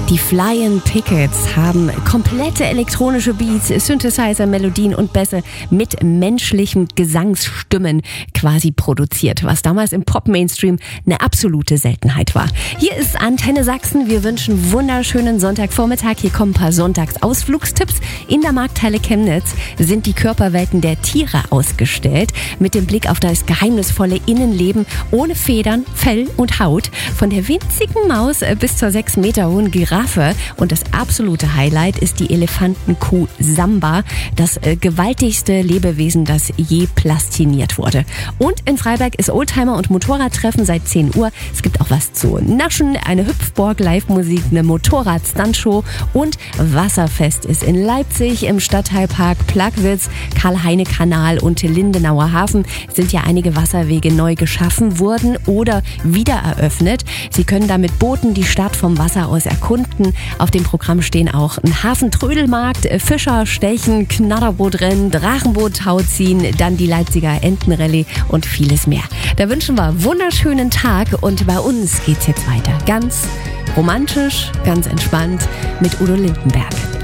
Die Flying Pickets haben komplette elektronische Beats, Synthesizer, Melodien und Bässe mit menschlichen Gesangsstimmen quasi produziert, was damals im Pop-Mainstream eine absolute Seltenheit war. Hier ist Antenne Sachsen. Wir wünschen wunderschönen Sonntagvormittag. Hier kommen ein paar Sonntagsausflugstipps. In der Markthalle Chemnitz sind die Körperwelten der Tiere ausgestellt, mit dem Blick auf das geheimnisvolle Innenleben ohne Federn, Fell und Haut. Von der winzigen Maus bis zur 6 Meter hohen Giraffe. Und das absolute Highlight ist die Elefantenkuh Samba, das gewaltigste Lebewesen, das je plastiniert wurde. Und in Freiberg ist Oldtimer- und Motorradtreffen seit 10 Uhr. Es gibt auch was zu naschen, eine Hüpfburg, Live-Musik, eine Motorrad-Stuntshow und Wasserfest ist in Leipzig im Stadtteilpark Plagwitz, Karl-Heine-Kanal und Lindenauer Hafen sind ja einige Wasserwege neu geschaffen wurden oder wieder eröffnet. Sie können da mit Booten die Stadt vom Wasser aus erkunden. Auf dem Programm stehen auch ein Hafentrödelmarkt, Fischer, Stechen, Knatterbootrennen, Drachenboot, Tauziehen, dann die Leipziger Entenrallye und vieles mehr. Da wünschen wir einen wunderschönen Tag und bei uns geht's jetzt weiter. Ganz romantisch, ganz entspannt mit Udo Lindenberg.